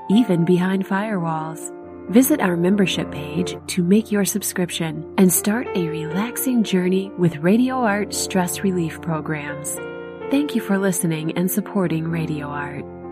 even behind firewalls. Visit our membership page to make your subscription and start a relaxing journey with Radio Art stress relief programs. Thank you for listening and supporting Radio Art.